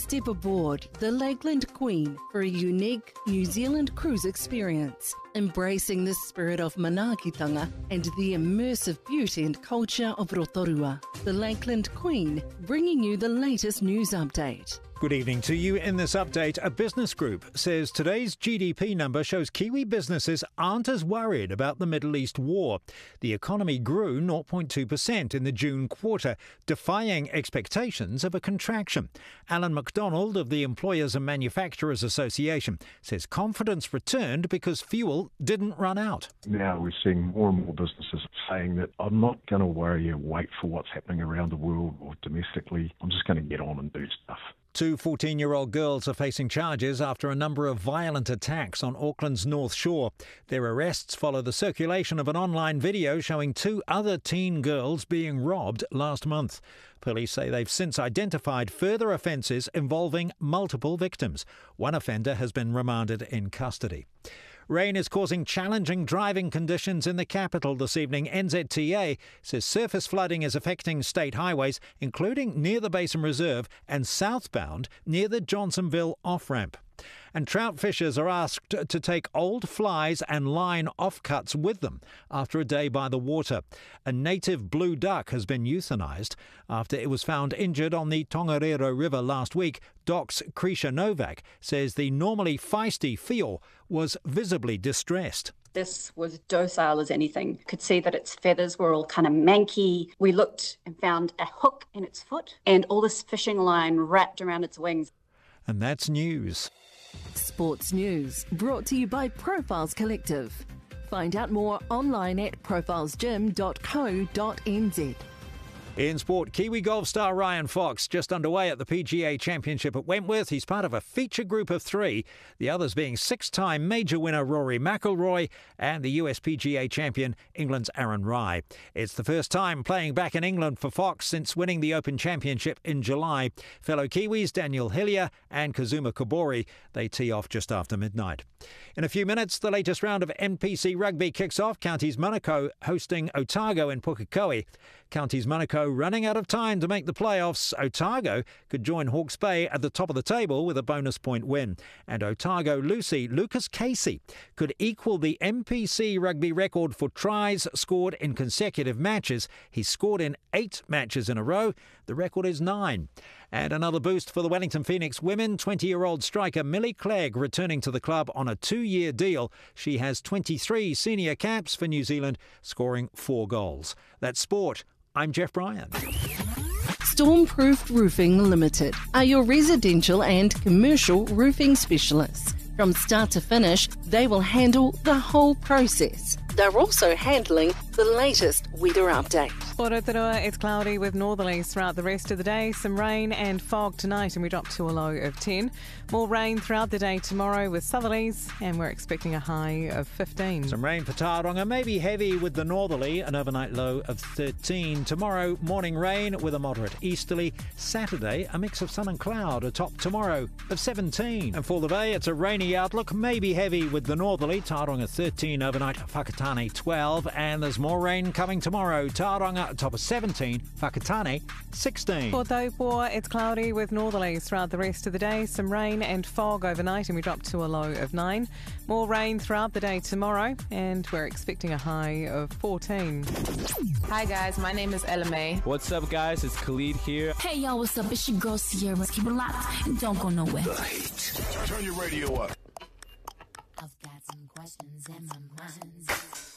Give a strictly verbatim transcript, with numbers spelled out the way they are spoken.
Step aboard the Lakeland Queen for a unique New Zealand cruise experience, embracing the spirit of manaakitanga and the immersive beauty and culture of Rotorua. The Lakeland Queen, bringing you the latest news update. Good evening to you. In this update, a business group says today's G D P number shows Kiwi businesses aren't as worried about the Middle East war. The economy grew zero point two percent in the June quarter, defying expectations of a contraction. Alan McDonald of the Employers and Manufacturers Association says confidence returned because fuel didn't run out. Now we're seeing more and more businesses saying that I'm not going to worry or wait for what's happening around the world or domestically. I'm just going to get on and do stuff. Two fourteen-year-old girls are facing charges after a number of violent attacks on Auckland's North Shore. Their arrests follow the circulation of an online video showing two other teen girls being robbed last month. Police say they've since identified further offences involving multiple victims. One offender has been remanded in custody. Rain is causing challenging driving conditions in the capital this evening. N Z T A says surface flooding is affecting state highways, including near the Basin Reserve and southbound near the Johnsonville off-ramp. And trout fishers are asked to take old flies and line offcuts with them after a day by the water. A native blue duck has been euthanised after it was found injured on the Tongariro River last week. Doc's Krisha Novak says the normally feisty feel was visibly distressed. This was docile as anything. Could see that its feathers were all kind of manky. We looked and found a hook in its foot and all this fishing line wrapped around its wings. And that's news. Sports news brought to you by Profiles Collective. Find out more online at profiles gym dot co dot n z. In sport, Kiwi golf star Ryan Fox just underway at the P G A Championship at Wentworth. He's part of a feature group of three, the others being six-time major winner Rory McIlroy and the U S P G A champion England's Aaron Rai. It's the first time playing back in England for Fox since winning the Open Championship in July. Fellow Kiwis Daniel Hillier and Kazuma Kobori, they tee off just after midnight. In a few minutes, the latest round of N P C Rugby kicks off. Counties Manukau hosting Otago in Pukekohe. Counties Manukau running out of time to make the playoffs. Otago could join Hawke's Bay at the top of the table with a bonus point win. And Otago Lucy Lucas Casey could equal the N P C Rugby record for tries scored in consecutive matches. He's scored in eight matches in a row. The record is nine. And another boost for the Wellington Phoenix women. twenty-year-old striker Millie Clegg returning to the club on a two-year deal. She has twenty-three senior caps for New Zealand, scoring four goals. That's sport. I'm Jeff Bryan. Stormproof Roofing Limited are your residential and commercial roofing specialists. From start to finish, they will handle the whole process. They're also handling the latest weather update. For Rotorua, it's cloudy with northerlies throughout the rest of the day. Some rain and fog tonight, and we drop to a low of ten. More rain throughout the day tomorrow with southerlies, and we're expecting a high of fifteen. Some rain for Tauranga, maybe heavy with the northerly, an overnight low of thirteen. Tomorrow, morning rain with a moderate easterly. Saturday, a mix of sun and cloud, a top tomorrow of seventeen. And for the Bay, it's a rainy outlook, maybe heavy with the northerly. Tauranga thirteen overnight, Whakatane twelve, and there's more rain coming tomorrow. Tauranga top of seventeen, Whakatane sixteen. For Taupua, it's cloudy with northerlies throughout the rest of the day. Some rain and fog overnight, and we drop to a low of nine. More rain throughout the day tomorrow, and we're expecting a high of fourteen. Hi guys, my name is Ella May. What's up guys, it's Khalid here. Hey y'all, what's up? It's your girl Sierra. Keep it locked and don't go nowhere. The Heat. Turn your radio up. I've got some questions in my mind.